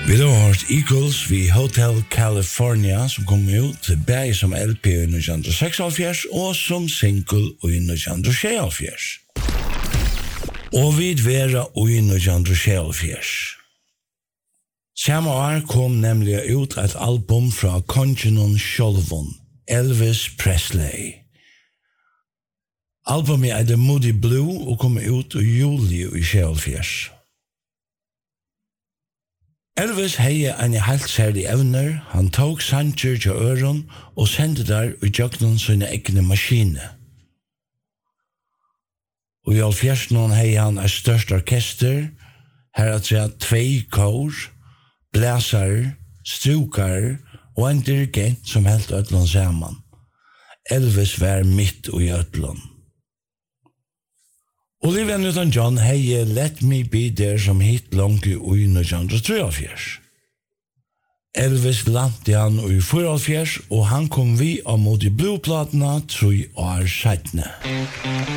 Vi har hørt Eagles ved Hotel California som kom ut til bæg som LP i 1976 og som single i 1976. Og vi vera i 1976. Samme år kom nemlig ut et album fra kongenon sjolvon, Elvis Presley. Albumet er The Moody Blue og kom ut i juli i 76. Elvis hei en helt særlig evner, han tok sanger til øren og sendte der i jøgnen sine egne maskiner. Og i 70 hei han et størst orkester, her at jeg 2 kor, blæsare, strukare og en dirigent som helt ødlån sammen. Elvis var midt i ødlån. Olivia Newton-John hei Let Me Be There som hit langt i 1973. Elvis lante han i 74, og han kom vi av mot i Blue-platene 3 år siden.